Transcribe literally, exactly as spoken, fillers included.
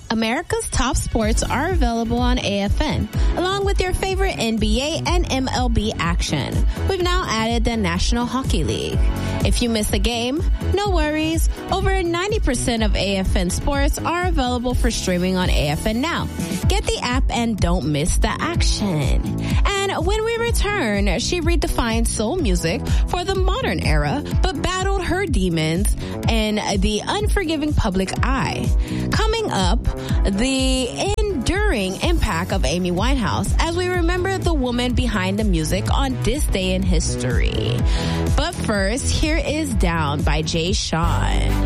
America's top sports are available on A F N, along with your favorite N B A and M L B action. We've now added the National Hockey League. If you miss a game, no worries. Over ninety percent of A F N sports are available for streaming on A F N Now. Get the app and don't miss the action. And when we return, she redefined soul music for the modern era, but battled her demons in the unforgiving public eye. Coming up, the enduring impact of Amy Winehouse as we remember the woman behind the music on this day in history. But first, here is Down by Jay Sean.